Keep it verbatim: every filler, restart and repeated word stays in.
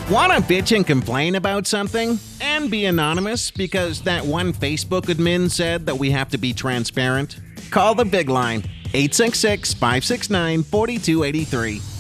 Want to bitch and complain about something? And be anonymous because that one Facebook admin said that we have to be transparent? Call the big line, eight six six, five six nine, four two eight three.